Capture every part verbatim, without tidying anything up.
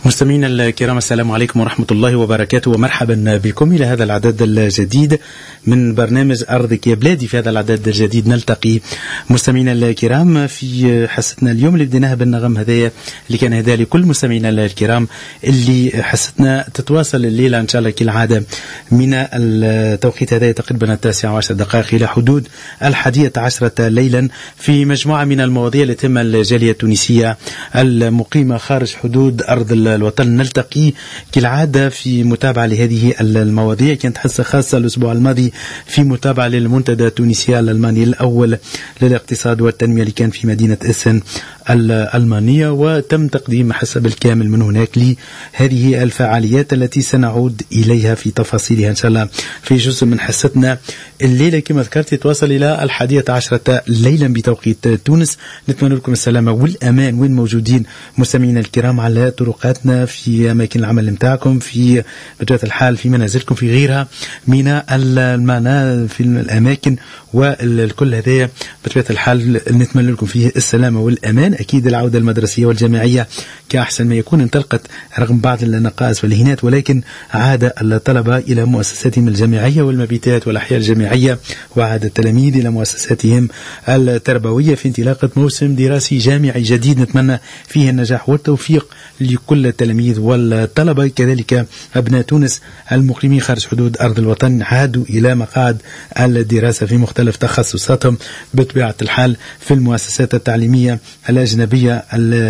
مستمعينا الكرام، السلام عليكم ورحمة الله وبركاته، ومرحبا بكم إلى هذا العدد الجديد من برنامج أرضك يا بلادي. في هذا العدد الجديد نلتقي مستمعينا الكرام في حصتنا اليوم اللي بديناها بالنغم هذايا اللي كان هذا لكل مستمعينا الكرام اللي حصتنا تتواصل الليلة إن شاء الله كالعادة من التوقيت هذا تقريبا التاسعة وعشر دقائق إلى حدود الحادية عشرة ليلا في مجموعة من المواضيع التي تم الجالية التونسية المقيمة خارج حدود أرض الوطن. نلتقي كالعادة في متابعة لهذه المواضيع. كانت حصة خاصة الأسبوع الماضي في متابعة للمنتدى التونسي الألماني الأول للاقتصاد والتنمية اللي كان في مدينة إسن الألمانية، وتم تقديم حصة بالكامل من هناك لهذه الفعاليات التي سنعود إليها في تفاصيلها إن شاء الله في جزء من حصتنا الليلة. كما ذكرت يتواصل إلى الحادية عشرة ليلا بتوقيت تونس. نتمنى لكم السلامة والأمان وين موجودين مستمعينا الكرام على طرقاتنا، في أماكن العمل متاعكم، في بطبيعة الحال في منازلكم، في غيرها من المعنى في الأماكن والكل هذا بطبيعة الحال نتمنى لكم فيه السلامة والأمان. أكيد العودة المدرسية والجامعية كأحسن ما يكون انطلقت رغم بعض النقائص والهينات، ولكن عاد الطلبة إلى مؤسساتهم الجامعية والمبيتات والأحياء الجامعية، وعاد التلاميذ إلى مؤسساتهم التربوية في انطلاقة موسم دراسي جامعي جديد نتمنى فيه النجاح والتوفيق لكل التلاميذ والطلبة. كذلك أبناء تونس المقيمين خارج حدود أرض الوطن عادوا إلى مقاعد الدراسة في مختلف تخصصاتهم بطبيعة الحال في المؤسسات التعليمية الأجنبية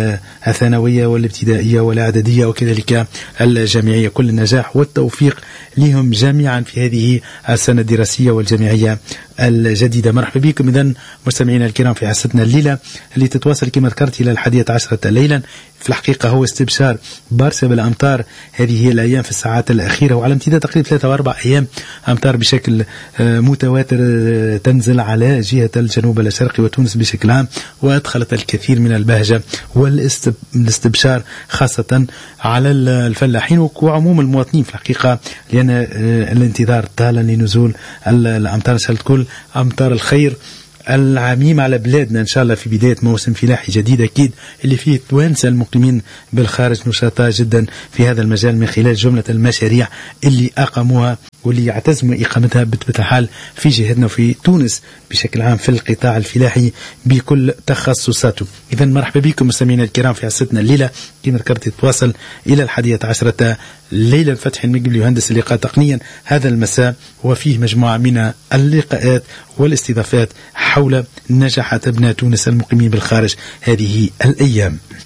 الثانوية والابتدائية والإعدادية وكذلك الجامعية. كل النجاح والتوفيق لهم جميعا في هذه السنة الدراسية والجامعية الجديدة. مرحبا بكم إذن مستمعينا الكرام في حصتنا الليلة اللي تتواصل كما ذكرت إلى الحادية عشرة ليلا. في الحقيقة هو استبشار بارسة بالأمطار هذه الأيام في الساعات الأخيرة، وعلى امتداد تقريبا ثلاثة وأربع أيام أمطار بشكل متواتر تنزل على جهة الجنوب الشرقي وتونس بشكل عام، وأدخلت الكثير من البهجة والاستبشار خاصة على الفلاحين وعموم المواطنين في الحقيقة، لأن الانتظار طال لنزول الأمطار تكون أمطار الخير العميم على بلادنا إن شاء الله في بداية موسم فلاحي جديد أكيد اللي فيه توانسة المقيمين بالخارج نشطاء جدا في هذا المجال من خلال جملة المشاريع اللي أقاموها واللي يعتزموا إقامتها بطبيعة الحال في جهتنا وفي تونس بشكل عام في القطاع الفلاحي بكل تخصصاته. إذا مرحبا بكم مستمعينا الكرام في حصتنا الليلة. كما ذكرت تتواصل إلى الحادية عشرة ليلة. فتح المقبل يهندس اللقاء تقنيا هذا المساء، وفيه مجموعة من اللقاءات والاستضافات حول نجاحات أبناء تونس المقيمين بالخارج هذه الأيام.